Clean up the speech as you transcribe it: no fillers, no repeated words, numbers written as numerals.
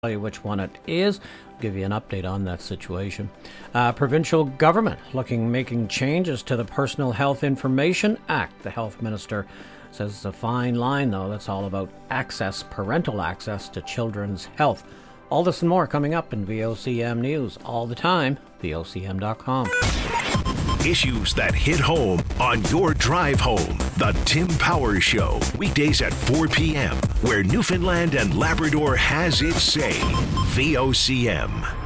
Tell you which one it is. I'll give you an update on that situation. Provincial government making changes to the Personal Health Information Act. The health minister says it's a fine line, though. That's all about parental access to children's health. All this and more coming up in VOCM News all the time. VOCM.com. Issues that hit home on your drive home. The Tim Powers Show. Weekdays at 4 p.m. where Newfoundland and Labrador has its say. VOCM.